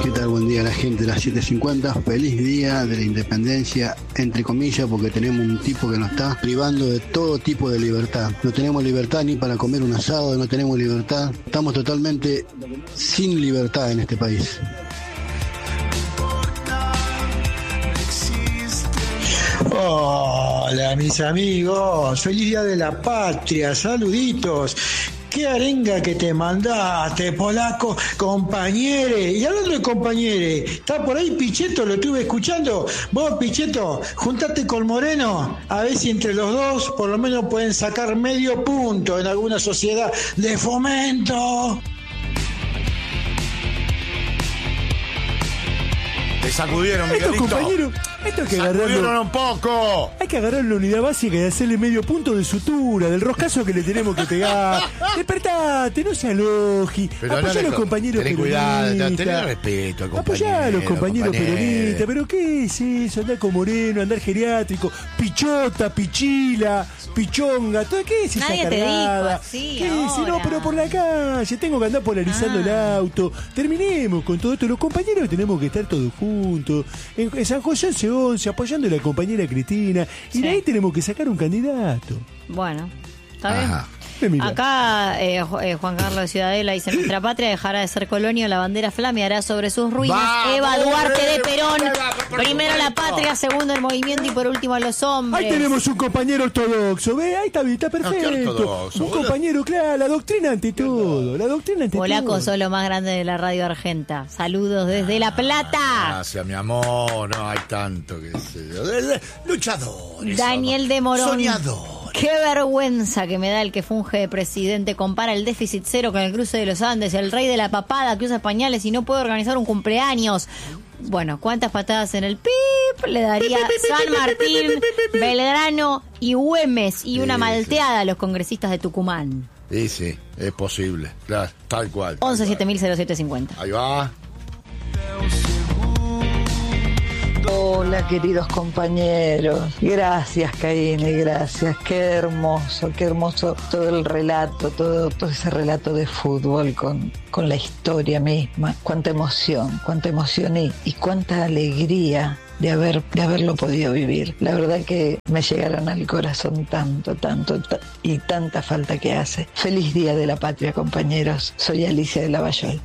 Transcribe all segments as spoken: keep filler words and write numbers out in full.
¿Qué tal? Buen día a la gente de las siete cincuenta. Feliz día de la independencia, entre comillas, porque tenemos un tipo que nos está privando de todo tipo de libertad. No tenemos libertad ni para comer un asado, no tenemos libertad. Estamos totalmente sin libertad en este país. Hola mis amigos, feliz día de la patria, saluditos. Qué arenga que te mandaste, polaco, compañere. Y hablando de compañere, ¿está por ahí Pichetto? Lo estuve escuchando. Vos, Pichetto, juntate con Moreno, a ver si entre los dos por lo menos pueden sacar medio punto en alguna sociedad de fomento. Te sacudieron, Miguelito. Estos compañeros, esto hay que agarrarlo un poco. Hay que agarrar la unidad básica y hacerle medio punto de sutura, del roscazo que le tenemos que pegar. Despertate, no se aloji. Apoyá a los compañeros peronistas. Cuidado, tené respeto al compañero. Apoyá a los compañeros compañero. peronistas. Pero ¿qué es eso? Andar con Moreno, andar geriátrico, pichota, pichila, pichonga, todo. ¿Qué es esa Nadie cargada? te dijo así ¿Qué es? ahora. No, pero por la calle, tengo que andar polarizando Ah. el auto. Terminemos con todo esto. Los compañeros tenemos que estar todos juntos. En, en San José once once, apoyando a la compañera Cristina. Y Sí. de ahí tenemos que sacar un candidato. Bueno, está bien. Ajá. Me mira. Acá eh, Ju- eh, Juan Carlos de Ciudadela dice: nuestra patria dejará de ser colonia, la bandera flameará sobre sus ruinas. ¡Vamos! Eva Duarte de ¡Eh! Perón, ¡Por primero la supuesto! patria, segundo el movimiento y por último los hombres. Ahí tenemos un compañero ortodoxo, ¿ve? Ahí está, está perfecto. ¿qué ortodoxo, un boludo? compañero, claro, la doctrina ante todo. La doctrina ante Polacos todo. son lo más grande de la radio argenta. Saludos desde La Plata. Gracias, mi amor. No hay tanto que sé yo. De- de- Luchadores. Daniel de Morón. Soñadores. Qué vergüenza que me da el que funge de presidente. Compara el déficit cero con el cruce de los Andes. El rey de la papada que usa pañales y no puede organizar un cumpleaños. Bueno, ¿cuántas patadas en el pip le daría San Martín, Belgrano y Güemes y una Sí, malteada a los congresistas de Tucumán? Sí, sí, es posible. Claro, tal cual. tal once cual. siete mil cero siete cincuenta. Ahí va. Hola queridos compañeros, gracias Caíne, gracias, qué hermoso, qué hermoso todo el relato, todo, todo ese relato de fútbol con, con la historia misma, cuánta emoción, cuánta emoción y, y cuánta alegría de haber, de haberlo podido vivir. La verdad que me llegaron al corazón tanto, tanto ta- y tanta falta que hace. Feliz Día de la Patria, compañeros, soy Alicia de Lavallol.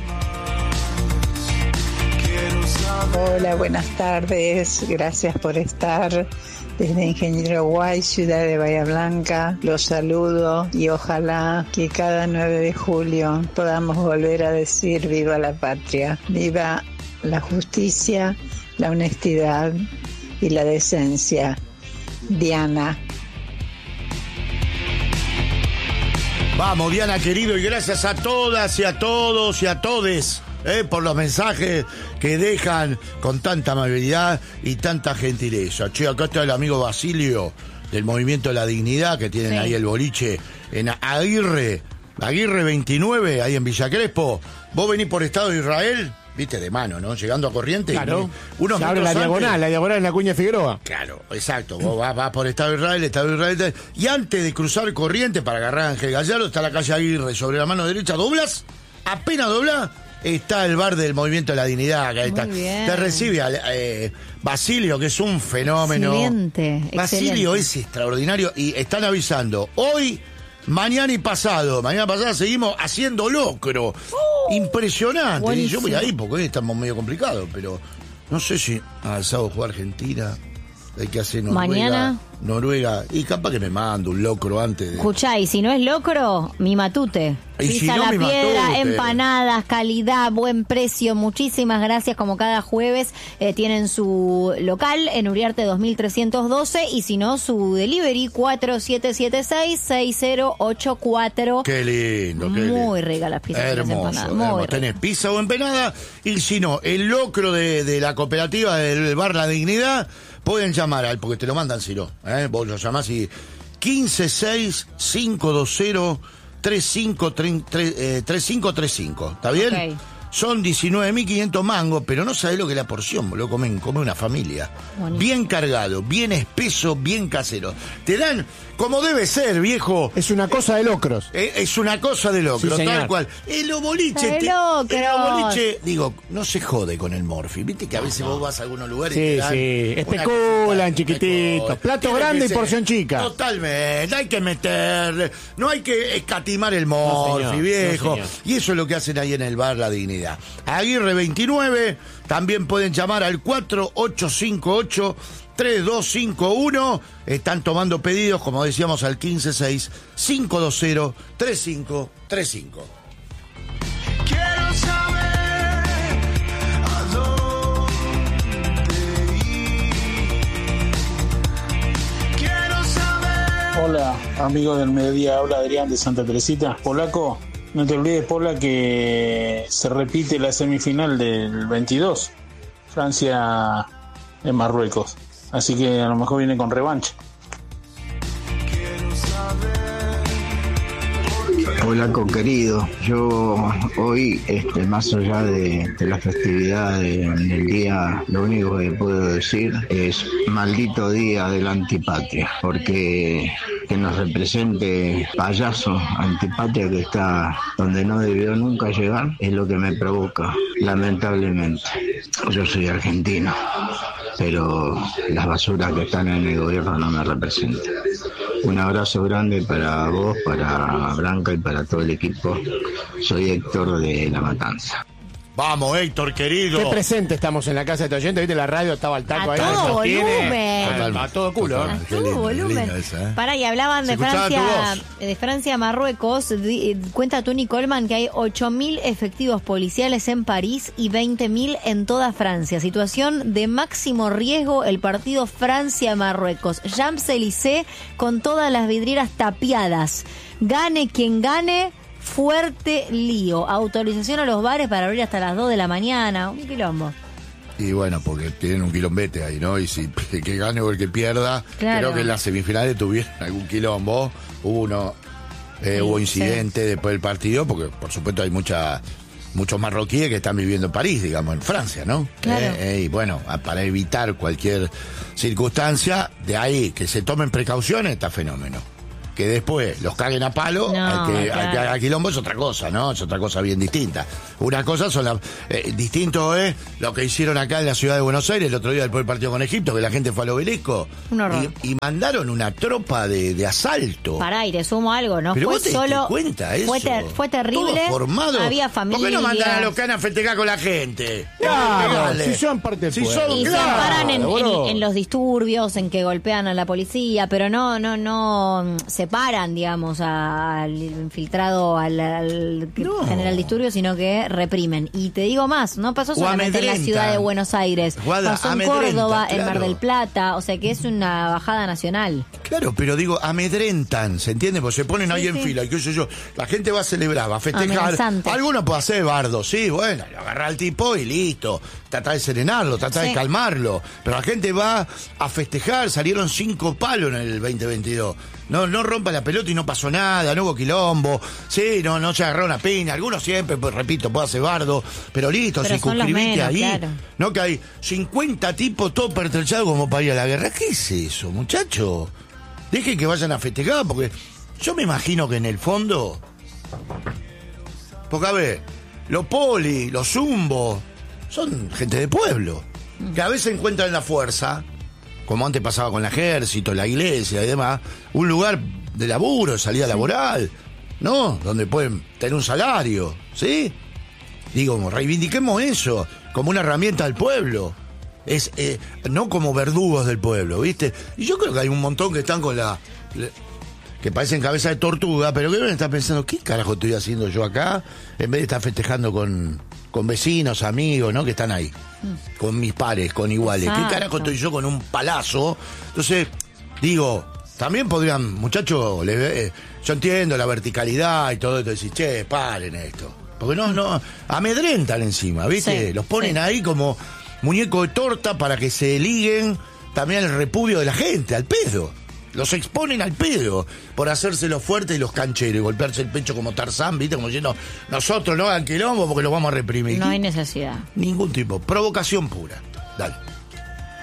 Hola, buenas tardes. Gracias por estar. Desde Ingeniero Guay, ciudad de Bahía Blanca, los saludo y ojalá que cada nueve de julio podamos volver a decir viva la patria, viva la justicia, la honestidad y la decencia. Diana. Vamos, Diana, querido, y gracias a todas y a todos y a todes eh, por los mensajes que dejan con tanta amabilidad y tanta gentileza. Che, acá está el amigo Basilio del Movimiento de la Dignidad, que tienen Sí. ahí el boliche en Aguirre, Aguirre veintinueve, ahí en Villa Crespo. Vos venís por Estado de Israel, viste, de mano, ¿no? Llegando a Corrientes. Claro. Unos Se abre la metros antes- diagonal, la diagonal en la Cuña Figueroa. Claro, exacto. Vos vas, vas por Estado de Israel, Estado de Israel. Y antes de cruzar Corrientes para agarrar a Ángel Gallardo, está la calle Aguirre. Sobre la mano derecha, doblas, apenas doblas, está el bar del Movimiento de la Dignidad. Que ahí Muy está. bien. Te recibe al, eh, Basilio, que es un fenómeno. Excelente, Basilio excelente. es extraordinario y están avisando hoy, mañana y pasado. Mañana pasado seguimos haciendo locro. Impresionante. Y yo buenísimo. voy ahí porque hoy estamos medio complicados, pero no sé si ha alzado jugar Argentina. Hay que hacer Noruega. Mañana. Noruega. Y capaz que me mando un locro antes de. Escuchá, y si no es locro, mi matute. Y si Pisa no, la mi piedra, matute. empanadas, calidad, buen precio. Muchísimas gracias. Como cada jueves eh, tienen su local en Uriarte dos mil trescientos doce y si no, su delivery cuatro siete siete seis seis cero ocho cuatro. Qué lindo, qué lindo. Muy ricas las pizzas y las Hermoso, empanadas. Muy hermoso. ricas. Tenés pizza o empanada. Y si no, el locro de, de la cooperativa del Bar La Dignidad, pueden llamar al, porque te lo mandan si no. ¿eh? Vos lo llamás y quince seis cinco dos cero tres cinco tres cinco tres cinco. ¿Está bien? Ok. son diecinueve mil quinientos mangos, pero no sabés lo que es la porción, lo comen, come una familia. Bonito. Bien cargado, bien espeso, bien casero. Te dan como debe ser, viejo. Es una cosa de locros. Es, es una cosa de locros, sí, tal cual. El boliche, te, el boliche, digo, no se jode con el morfi. Viste que a veces vos vas a algunos lugares sí, y te dan sí, especulan chiquititos, plato grande y porción chica. Totalmente, hay que meterle, no hay que escatimar el morfi, no, señor, viejo. No, y eso es lo que hacen ahí en el bar La Dignidad. Aguirre veintinueve, también pueden llamar al cuatro ocho cinco ocho tres dos cinco uno. Están tomando pedidos, como decíamos, al quince seis cinco dos cero tres cinco tres cinco. Quiero saber a dónde ir. Quiero saber. Hola, amigo del mediodía, habla Adrián de Santa Teresita. Polaco, no te olvides, Pola, que se repite la semifinal del veintidós, Francia en Marruecos. Así que a lo mejor viene con revancha. Polaco querido, yo hoy, este, más allá de, de la festividad de, del día, lo único que puedo decir es maldito día de la antipatria, porque que nos represente payaso antipatria que está donde no debió nunca llegar es lo que me provoca, lamentablemente. Yo soy argentino, pero las basuras que están en el gobierno no me representan. Un abrazo grande para vos, para Blanca y para todo el equipo. Soy Héctor de La Matanza. Vamos, Héctor, querido. Qué presente estamos en la casa de tu oyente. Viste, la radio estaba al taco a ahí. Todo volumen. A, a todo culo. A todo lindo, volumen. Esa, ¿eh? Pará, y hablaban de Francia, de Francia a Marruecos. Di, cuenta Tony Coleman que hay ocho mil efectivos policiales en París y veinte mil en toda Francia. Situación de máximo riesgo el partido Francia-Marruecos. Champs-Élysées con todas las vidrieras tapiadas. Gane quien gane. Fuerte lío. Autorización a los bares para abrir hasta las dos de la mañana. Un quilombo. Y bueno, porque tienen un quilombete ahí, ¿no? Y si el que gane o el que pierda, claro. Creo que en las semifinales tuvieron algún quilombo. Hubo uno, eh, sí, hubo incidente sí. Después del partido, porque por supuesto hay mucha, muchos marroquíes que están viviendo en París, digamos, en Francia, ¿no? Claro. Eh, eh, y bueno, para evitar cualquier circunstancia, de ahí que se tomen precauciones, está fenómeno. Que después los caguen a palo, no, al, que, claro. al que haga quilombo es otra cosa, ¿no? Es otra cosa bien distinta. Una cosa son las... Eh, distinto es lo que hicieron acá en la ciudad de Buenos Aires el otro día después del partido con Egipto, que la gente fue al Obelisco. Un horror. Y, y mandaron una tropa de, de asalto. Pará, y te sumo algo, ¿no? Pero fue vos te, solo... te cuenta eso. Fue, ter, fue terrible. Todo formado. Había familia. ¿Por qué no mandan a los canas a festejar con la gente? Claro, si son parte del si pueblo. son, y claro, se amparan en, bueno. en, en los disturbios, en que golpean a la policía, pero no, no, no separan, digamos, al infiltrado, al, al que no. genera el disturbio, sino que reprimen. Y te digo más, no pasó solamente en la ciudad de Buenos Aires, Guada, pasó en Córdoba, claro. En Mar del Plata, o sea que es una bajada nacional. Claro, pero digo, amedrentan, ¿se entiende? Pues se ponen sí, ahí en sí. fila, y qué sé yo, la gente va a celebrar, va a festejar. Amenazante. Algunos puede hacer bardo, sí, bueno, agarrar al tipo y listo. Tratar de serenarlo, tratar sí. de calmarlo. Pero la gente va a festejar, salieron cinco palos en el veinte veintidós. No, no rompa la pelota y no pasó nada, no hubo quilombo, sí, no, no se agarró una piña, algunos siempre, pues repito, puede hacer bardo, pero listo, pero circunscribite ahí. Claro. No que hay cincuenta tipos todos pertrechados como para ir a la guerra. ¿Qué es eso, muchacho? Dejen que vayan a festejar, porque yo me imagino que en el fondo, porque a ver, los poli, los zumbos, son gente de pueblo, que a veces encuentran la fuerza, como antes pasaba con el ejército, la iglesia y demás, un lugar de laburo, de salida sí. laboral, ¿no? Donde pueden tener un salario, ¿sí? Digo, reivindiquemos eso como una herramienta del pueblo. Es eh, no como verdugos del pueblo, ¿viste? Y yo creo que hay un montón que están con la... la que parecen cabeza de tortuga, pero que deben estar pensando, ¿qué carajo estoy haciendo yo acá? En vez de estar festejando con, con vecinos, amigos, ¿no? Que están ahí. Mm. Con mis pares, con iguales. Exacto. ¿Qué carajo estoy yo con un palazo? Entonces, digo, también podrían, muchachos, eh, yo entiendo la verticalidad y todo esto, decir, che, paren esto. Porque no, no, amedrentan encima, ¿viste? Sí, los ponen sí. ahí como muñeco de torta para que se liguen también al repudio de la gente, al pedo. Los exponen al pedo por hacerse los fuertes y los cancheros y golpearse el pecho como Tarzán, ¿viste? Como diciendo, nosotros no hagan quilombo porque los vamos a reprimir. No hay necesidad. Ningún tipo. Provocación pura. Dale.